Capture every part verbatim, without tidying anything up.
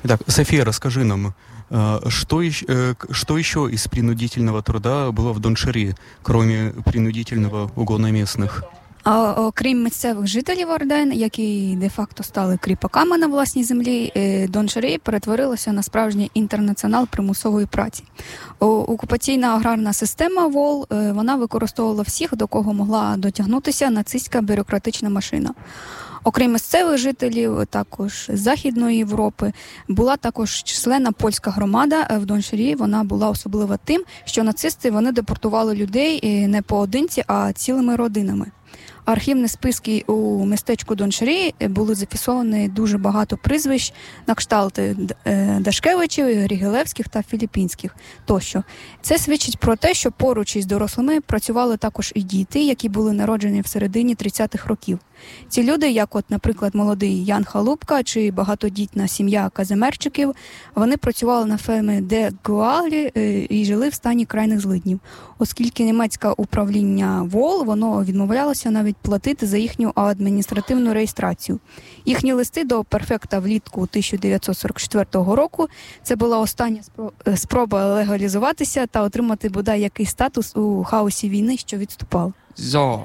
Так, София, расскажи нам, что, что еще из принудительного труда было в Донширі, кроме принудительного угона местных? А окрім місцевих жителів Орден, які де-факто стали кріпаками на власній землі, Донширі перетворилося на справжній інтернаціонал примусової праці. Окупаційна аграрна система ВОЛ, вона використовувала всіх, до кого могла дотягнутися нацистська бюрократична машина. Окрім місцевих жителів, також з Західної Європи, була також численна польська громада в Донширі. Вона була особлива тим, що нацисти вони депортували людей не поодинці, а цілими родинами. Архівні списки у містечку Донширі були зафіксовані дуже багато прізвищ на кшталт Дашкевичів, Рігелевських та Філіппінських тощо. Це свідчить про те, що поруч із дорослими працювали також і діти, які були народжені в середині тридцятих років. Ці люди, як от, наприклад, молодий Ян Халупка чи багатодітна сім'я Казимерчиків, вони працювали на фермі Де Гуалі і жили в стані крайних злиднів, оскільки німецьке управління ВОЛ, воно відмовлялося навіть платити за їхню адміністративну реєстрацію. Їхні листи до префекта влітку тисяча дев'ятсот сорок четвертого року – це була остання спроба легалізуватися та отримати бодай якийсь статус у хаосі війни, що відступав. So,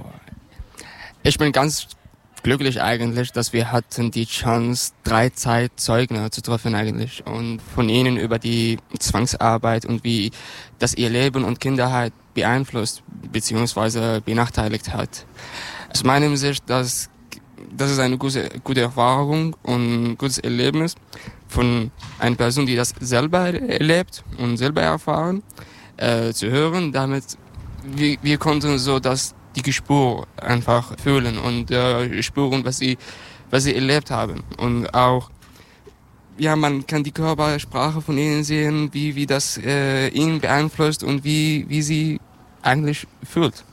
ich bin ganz glücklich eigentlich, dass wir hatten die Chance, drei Zeitzeugen zu treffen eigentlich und von ihnen über die Zwangsarbeit und wie das ihr Leben und Kinderheit beeinflusst bzw. benachteiligt hat. Aus meiner Sicht, das, das ist eine gute, gute Erfahrung und ein gutes Erlebnis von einer Person, die das selber erlebt und selber erfahren, äh, zu hören. Damit wir, wir konnten so das die Spur einfach fühlen und äh, spüren, was sie, was sie erlebt haben. Und auch, ja, man kann die Körpersprache von ihnen sehen, wie, wie das äh, ihn beeinflusst und wie, wie sie eigentlich fühlt.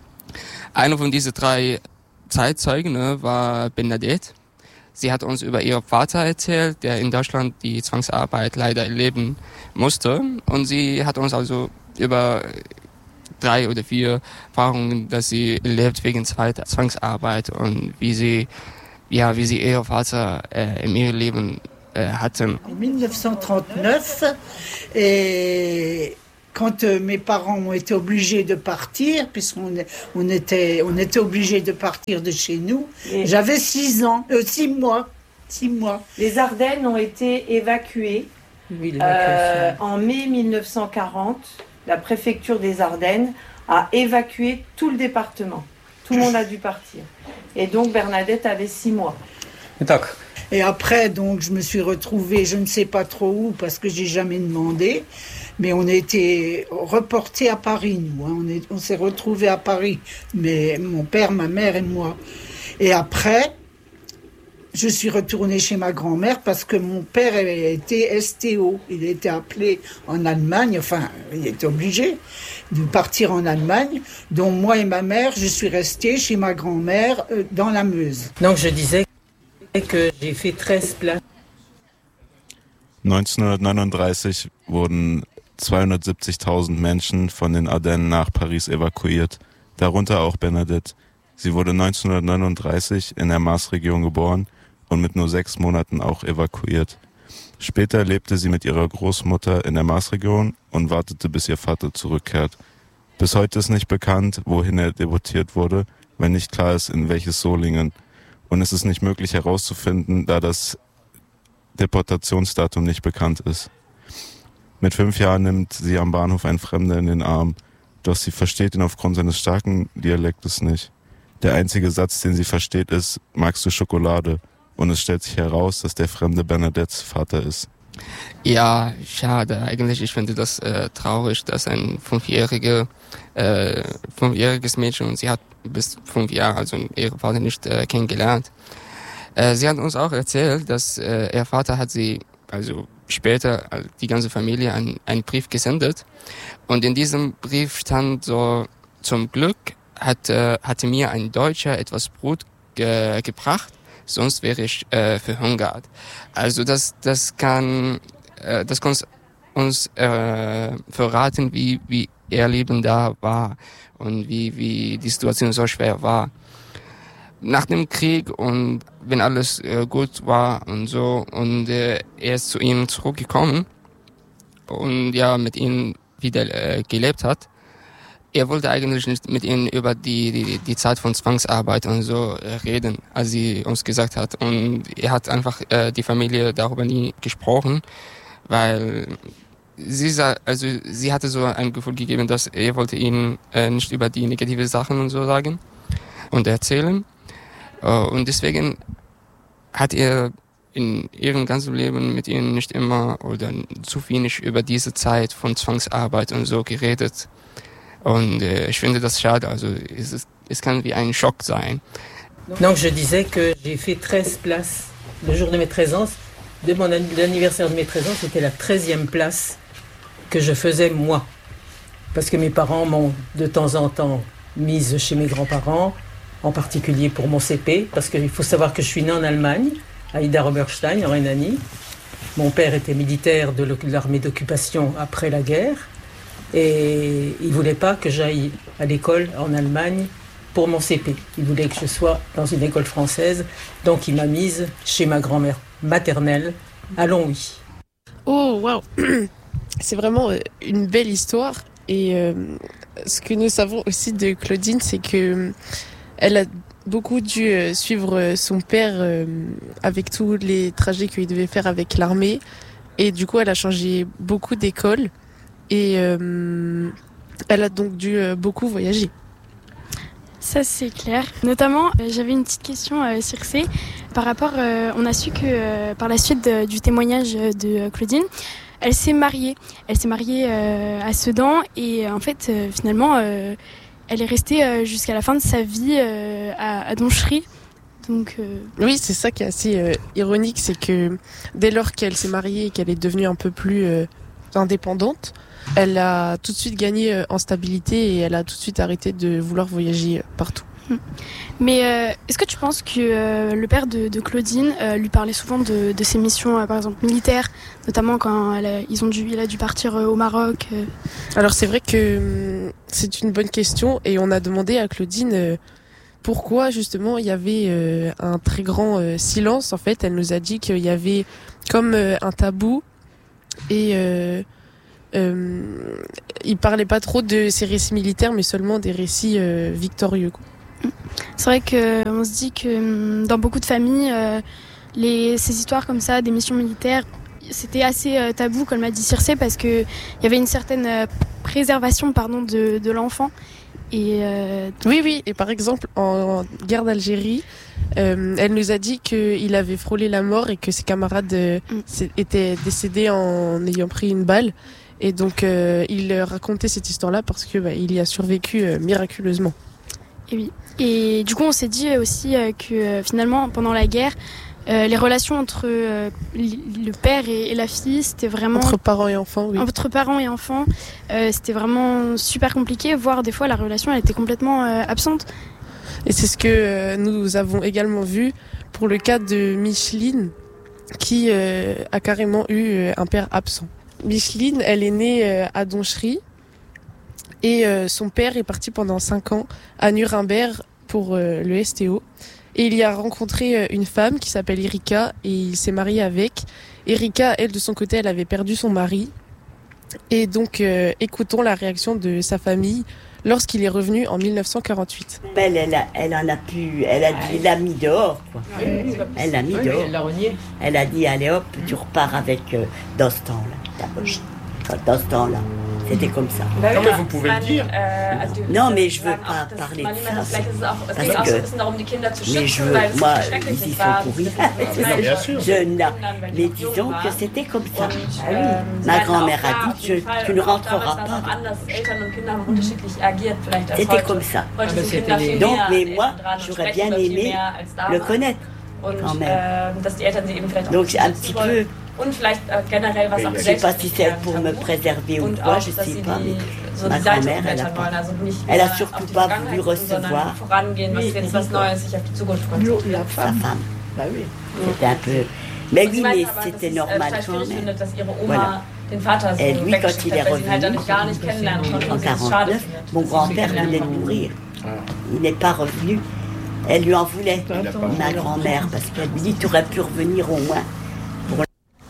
Einer von diesen drei Zeitzeugen ne, war Bernadette. Sie hat uns über ihren Vater erzählt, der in Deutschland die Zwangsarbeit leider erleben musste. Und sie hat uns also über drei oder vier Erfahrungen, dass sie erlebt wegen zweiter Zwangsarbeit und wie sie, ja, wie sie ihren Vater äh, in ihrem Leben äh, hatten. En dix-neuf cent trente-neuf, et quand euh, mes parents ont été obligés de partir, puisqu'on on était, on était obligés de partir de chez nous, et j'avais six ans, euh, six mois, six mois. Les Ardennes ont été évacuées Oui, euh, en mai mille neuf cent quarante. La préfecture des Ardennes a évacué tout le département. Tout le monde a dû partir. Et donc Bernadette avait six mois. Et après, donc, je me suis retrouvée, je ne sais pas trop où, parce que j'ai jamais demandé, mais on a été reportés à Paris, nous. Hein. On, est, on s'est retrouvés à Paris, mais mon père, ma mère et moi. Et après, je suis retournée chez ma grand-mère parce que mon père était S T O. Il était appelé en Allemagne, enfin, il était obligé de partir en Allemagne. Donc moi et ma mère, je suis restée chez ma grand-mère euh, dans la Meuse. Donc je disais que j'ai fait treize places. neunzehnhundertneununddreißig wurden zweihundertsiebzigtausend Menschen von den Ardennen nach Paris evakuiert, darunter auch Bernadette. Sie wurde neunzehnhundertneununddreißig in der Maasregion geboren und mit nur sechs Monaten auch evakuiert. Später lebte sie mit ihrer Großmutter in der Maasregion und wartete, bis ihr Vater zurückkehrt. Bis heute ist nicht bekannt, wohin er deportiert wurde, wenn nicht klar ist, in welches Solingen. Und es ist nicht möglich herauszufinden, da das Deportationsdatum nicht bekannt ist. Mit fünf Jahren nimmt sie am Bahnhof einen Fremden in den Arm, doch sie versteht ihn aufgrund seines starken Dialektes nicht. Der einzige Satz, den sie versteht, ist: Magst du Schokolade? Und es stellt sich heraus, dass der Fremde Bernadettes Vater ist. Ja, schade. Eigentlich, ich finde das äh, traurig, dass ein fünfjährige, äh, fünfjähriges Mädchen, und sie hat bis fünf Jahre, also ihren Vater nicht äh, kennengelernt. Äh, sie hat uns auch erzählt, dass äh, ihr Vater hat sie, also später, die ganze Familie, einen, einen Brief gesendet. Und in diesem Brief stand so: Zum Glück hat, äh, hatte mir ein Deutscher etwas Brot ge- gebracht. Sonst wäre ich äh, verhungert. Also das, das kann, äh, das kann uns äh, verraten, wie, wie ihr Leben da war und wie, wie die Situation so schwer war. nach dem Krieg und wenn alles äh, gut war und so und äh, er ist zu ihnen zurückgekommen und ja mit ihnen wieder äh, gelebt hat. Er wollte eigentlich nicht mit ihnen über die, die, die Zeit von Zwangsarbeit und so äh, reden, als sie uns gesagt hat. Und er hat einfach äh, die Familie darüber nie gesprochen, weil sie sah, also sie hatte so ein Gefühl gegeben, dass er wollte ihnen äh, nicht über die negative Sachen und so sagen und erzählen. Äh, und deswegen hat er in ihrem ganzen Leben mit ihnen nicht immer oder zu wenig über diese Zeit von Zwangsarbeit und so geredet. Und äh, ich finde das schade, also es, ist, es kann wie ein Schock sein. Donc je disais que j'ai fait treize places. Le jour de mes treize ans, de mon an- l'anniversaire de mes treize ans, c'était la treizième place que je faisais moi. Parce que mes parents m'ont de temps en temps mise chez mes grands-parents, en particulier pour mon C P, parce qu'il faut savoir que je suis née en Allemagne, à Idar-Oberstein, en Rhénanie. Mon père était militaire de l'armée d'occupation après la guerre. Et il ne voulait pas que j'aille à l'école en Allemagne pour mon C P. Il voulait que je sois dans une école française. Donc il m'a mise chez ma grand-mère maternelle à Longwy. Oh, waouh. C'est vraiment une belle histoire. Et euh, ce que nous savons aussi de Claudine, c'est que elle a beaucoup dû suivre son père euh, avec tous les trajets qu'il devait faire avec l'armée. Et du coup, elle a changé beaucoup d'écoles. Et euh, elle a donc dû euh, beaucoup voyager. Ça c'est clair. Notamment, euh, j'avais une petite question, euh, Circé, par rapport, euh, on a su que euh, par la suite de, du témoignage de Claudine, elle s'est mariée. Elle s'est mariée euh, à Sedan et en fait, euh, finalement, euh, elle est restée euh, jusqu'à la fin de sa vie euh, à, à Donchery. Donc, euh... Oui, c'est ça qui est assez euh, ironique, c'est que dès lors qu'elle s'est mariée et qu'elle est devenue un peu plus euh, indépendante, elle a tout de suite gagné en stabilité et elle a tout de suite arrêté de vouloir voyager partout. Mais euh, est-ce que tu penses que euh, le père de, de Claudine euh, lui parlait souvent de, de ses missions, euh, par exemple militaires, notamment quand elle a, ils ont dû, il a dû partir euh, au Maroc euh... Alors c'est vrai que euh, c'est une bonne question et on a demandé à Claudine euh, pourquoi justement il y avait euh, un très grand euh, silence. En fait, elle nous a dit qu'il y avait comme euh, un tabou et euh, Euh, il parlait pas trop de ses récits militaires, mais seulement des récits euh, victorieux, quoi. C'est vrai qu'on se dit que dans beaucoup de familles, euh, les, ces histoires comme ça, des missions militaires, c'était assez euh, tabou, comme l'a dit Circé, parce qu'il y avait une certaine euh, préservation pardon, de, de l'enfant. Et euh... Oui, oui, et par exemple, en, en guerre d'Algérie, euh, elle nous a dit qu'il avait frôlé la mort et que ses camarades euh, mm. étaient décédés en ayant pris une balle. Et donc, euh, il racontait cette histoire-là parce que bah, il y a survécu euh, miraculeusement. Et oui. Et du coup, on s'est dit aussi euh, que euh, finalement, pendant la guerre, euh, les relations entre euh, le père et, et la fille, c'était vraiment... Entre parents et enfants, oui. Entre parents et enfants, euh, c'était vraiment super compliqué, voire des fois, la relation, elle était complètement euh, absente. Et c'est ce que euh, nous avons également vu pour le cas de Micheline, qui euh, a carrément eu euh, un père absent. Micheline, elle est née euh, à Donchery et euh, son père est parti pendant cinq ans à Nuremberg pour euh, le S T O. Et il y a rencontré euh, une femme qui s'appelle Erika et il s'est marié avec. Erika, elle, de son côté, elle avait perdu son mari. Et donc, euh, écoutons la réaction de sa famille lorsqu'il est revenu en dix-neuf cent quarante-huit. Elle, elle, a, elle en a pu, elle a dit, l'a mis dehors, quoi. Elle l'a mis oui, dehors. Elle l'a renié. Elle a dit, allez hop, tu repars avec euh, dans ce temps-là, ta poche. Dans ce temps-là, c'était comme ça. Non, mais vous pouvez le dire. Non, mais je veux pas parler de ça. Parce que, mais je veux, moi, ils y sont pourris. Bien sûr. Je, non, mais disons que c'était comme ça. Ah oui. Ma grand-mère a dit, tu, tu ne rentreras pas. C'était comme ça. Donc, mais moi, j'aurais bien aimé le connaître, quand même. Donc, un petit peu... Je ne sais pas si c'est pour me préserver ou quoi, je ne sais pas, mais ma grand-mère, elle a pas. Elle a surtout pas voulu recevoir sa femme. C'était un peu... Mais oui, mais c'était normal quand même. Voilà. Et lui, quand il est revenu, en quarante-neuf, mon grand-père venait de mourir. Il n'est pas revenu Elle lui en voulait, ma grand-mère, parce qu'elle lui dit tu aurais pu revenir au moins. Pour...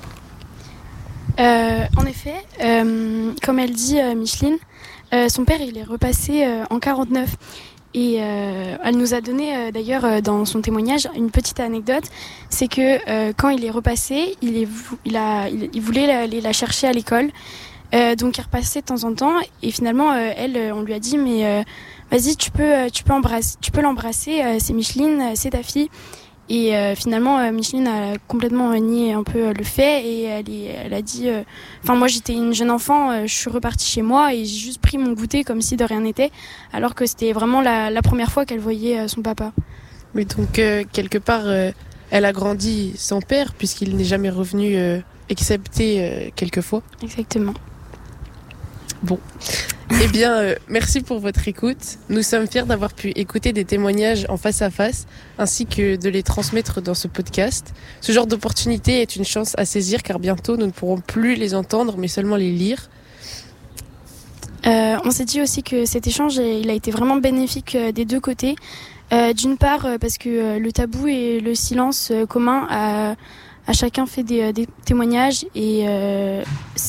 Euh, en effet, euh, comme elle dit euh, Micheline, euh, son père il est repassé euh, en quarante-neuf. Et euh, elle nous a donné euh, d'ailleurs euh, dans son témoignage une petite anecdote, c'est que euh, quand il est repassé, il, est, il, a, il, il voulait aller la chercher à l'école, euh, donc il repassait de temps en temps et finalement euh, elle, on lui a dit mais euh, vas-y tu peux, tu peux embrasser, tu peux l'embrasser, euh, c'est Micheline, c'est ta fille. Et euh, finalement, euh, Micheline a complètement nié un peu euh, le fait et elle, est, elle a dit enfin euh, moi j'étais une jeune enfant, euh, je suis repartie chez moi et j'ai juste pris mon goûter comme si de rien n'était, alors que c'était vraiment la, la première fois qu'elle voyait euh, son papa. Mais donc euh, quelque part euh, elle a grandi sans père puisqu'il n'est jamais revenu euh, excepté euh, quelques fois. Exactement. Bon, eh bien, euh, merci pour votre écoute. Nous sommes fiers d'avoir pu écouter des témoignages en face à face, ainsi que de les transmettre dans ce podcast. Ce genre d'opportunité est une chance à saisir, car bientôt nous ne pourrons plus les entendre, mais seulement les lire. Euh, on s'est dit aussi que cet échange, il a été vraiment bénéfique euh, des deux côtés. Euh, d'une part, euh, parce que euh, le tabou et le silence euh, commun a, a chacun fait des, des témoignages et... Euh,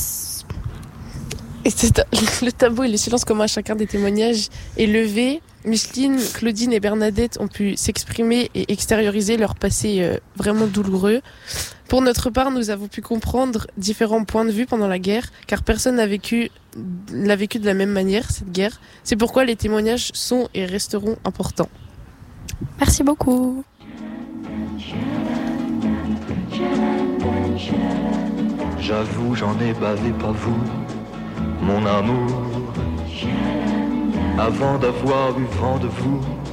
Et c'est, le tabou et le silence commun à chacun des témoignages est levé. Micheline, Claudine et Bernadette ont pu s'exprimer et extérioriser leur passé euh, vraiment douloureux. Pour notre part, nous avons pu comprendre différents points de vue pendant la guerre, car personne n'a vécu, l'a vécu de la même manière, cette guerre. C'est pourquoi les témoignages sont et resteront importants. Merci beaucoup. J'avoue, j'en ai bavé, pas vous, mon amour, avant d'avoir eu vent de vous.